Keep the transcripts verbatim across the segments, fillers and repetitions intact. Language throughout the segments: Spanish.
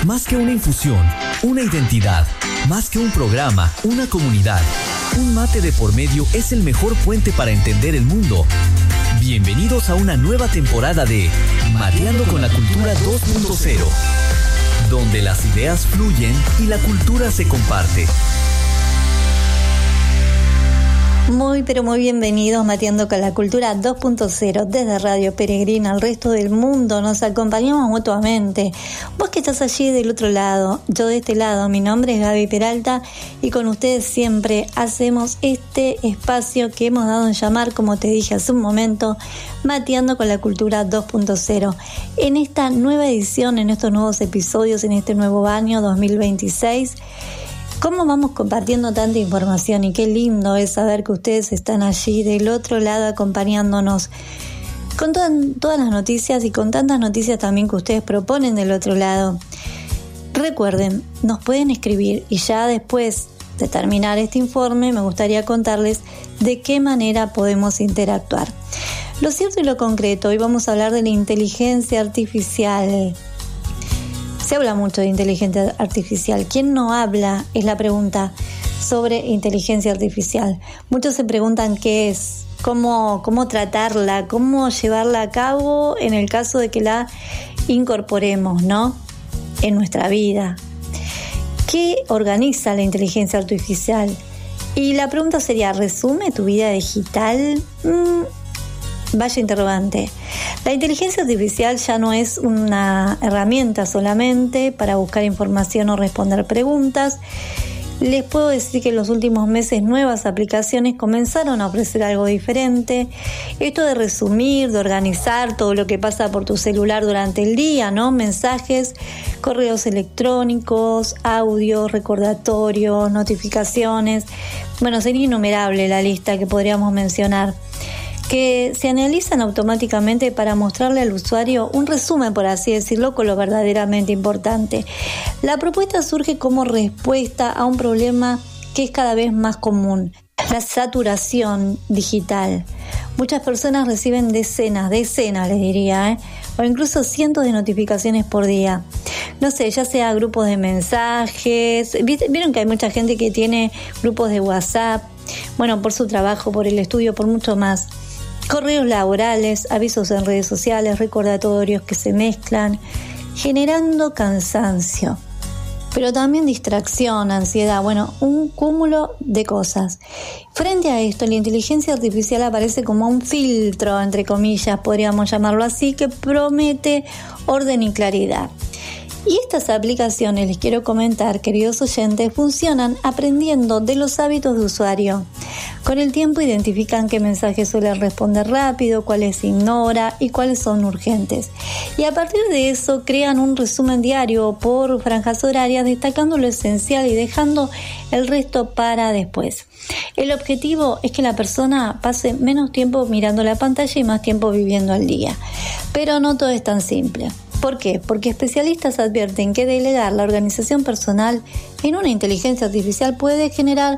Más que una infusión, una identidad. Más que un programa, una comunidad. Un mate de por medio es el mejor puente para entender el mundo. Bienvenidos a una nueva temporada de Mateando con la Cultura dos punto cero, donde las ideas fluyen y la cultura se comparte. Muy pero muy bienvenidos Mateando con la Cultura dos punto cero desde Radio Peregrina al resto del mundo. Nos acompañamos mutuamente. Vos que estás allí del otro lado, yo de este lado. Mi nombre es Gaby Peralta y con ustedes siempre hacemos este espacio que hemos dado en llamar, como te dije hace un momento, Mateando con la Cultura dos punto cero. En esta nueva edición, en estos nuevos episodios, en este nuevo año dos mil veintiséis, ¿cómo vamos compartiendo tanta información? Y qué lindo es saber que ustedes están allí del otro lado acompañándonos con to- todas las noticias y con tantas noticias también que ustedes proponen del otro lado. Recuerden, nos pueden escribir y ya después de terminar este informe me gustaría contarles de qué manera podemos interactuar. Lo cierto y lo concreto, hoy vamos a hablar de la inteligencia artificial. Se habla mucho de inteligencia artificial. ¿Quién no habla? Es la pregunta sobre inteligencia artificial. Muchos se preguntan qué es, cómo, cómo tratarla, cómo llevarla a cabo en el caso de que la incorporemos, ¿no?, en nuestra vida. ¿Qué organiza la inteligencia artificial? Y la pregunta sería, ¿resume tu vida digital? Mm, Vaya interrogante. La inteligencia artificial ya no es una herramienta solamente para buscar información o responder preguntas. Les puedo decir que en los últimos meses nuevas aplicaciones comenzaron a ofrecer algo diferente. Esto de resumir, de organizar todo lo que pasa por tu celular durante el día, ¿no? Mensajes, correos electrónicos, audios, recordatorios, notificaciones. Bueno, sería innumerable la lista que podríamos mencionar, que se analizan automáticamente para mostrarle al usuario un resumen, por así decirlo, con lo verdaderamente importante. La propuesta surge como respuesta a un problema que es cada vez más común: la saturación digital. Muchas personas reciben decenas, decenas les diría, ¿eh? o incluso cientos de notificaciones por día. No sé, ya sea grupos de mensajes, vieron que hay mucha gente que tiene grupos de WhatsApp, bueno, por su trabajo, por el estudio, por mucho más. Correos laborales, avisos en redes sociales, recordatorios que se mezclan, generando cansancio, pero también distracción, ansiedad, bueno, un cúmulo de cosas. Frente a esto, la inteligencia artificial aparece como un filtro, entre comillas, podríamos llamarlo así, que promete orden y claridad. Y estas aplicaciones, les quiero comentar, queridos oyentes, funcionan aprendiendo de los hábitos de usuario. Con el tiempo identifican qué mensajes suelen responder rápido, cuáles ignora y cuáles son urgentes. Y a partir de eso crean un resumen diario por franjas horarias, destacando lo esencial y dejando el resto para después. El objetivo es que la persona pase menos tiempo mirando la pantalla y más tiempo viviendo al día. Pero no todo es tan simple. ¿Por qué? Porque especialistas advierten que delegar la organización personal en una inteligencia artificial puede generar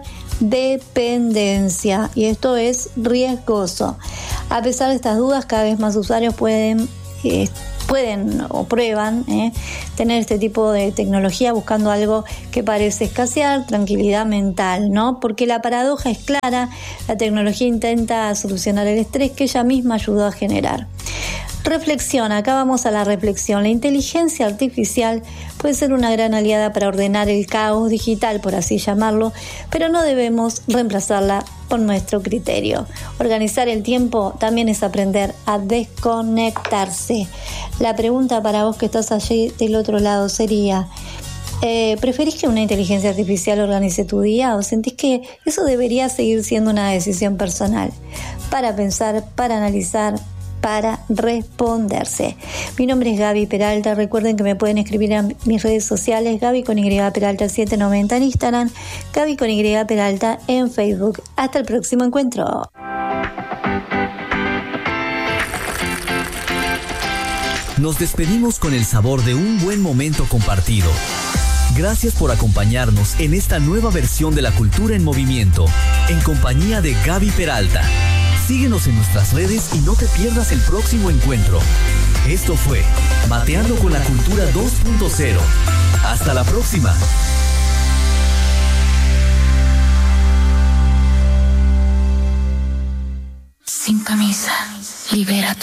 dependencia, y esto es riesgoso. A pesar de estas dudas, cada vez más usuarios pueden, eh, pueden o prueban eh, tener este tipo de tecnología buscando algo que parece escasear, tranquilidad mental, ¿no? Porque la paradoja es clara, la tecnología intenta solucionar el estrés que ella misma ayudó a generar. Reflexión, acá vamos a la reflexión. La inteligencia artificial puede ser una gran aliada para ordenar el caos digital, por así llamarlo, pero no debemos reemplazarla por nuestro criterio. Organizar el tiempo también es aprender a desconectarse. La pregunta para vos que estás allí del otro lado sería: Eh, ¿preferís que una inteligencia artificial organice tu día o sentís que eso debería seguir siendo una decisión personal? Para pensar, para analizar, para responderse. Mi nombre es Gaby Peralta. Recuerden que me pueden escribir en mis redes sociales: Gaby con Y Peralta setecientos noventa en Instagram, Gaby con Y Peralta en Facebook. Hasta el próximo encuentro. Nos despedimos con el sabor de un buen momento compartido. Gracias por acompañarnos en esta nueva versión de La Cultura en Movimiento, en compañía de Gaby Peralta. Síguenos en nuestras redes y no te pierdas el próximo encuentro. Esto fue Mateando con la Cultura dos punto cero. Hasta la próxima. Sin camisa, libera tu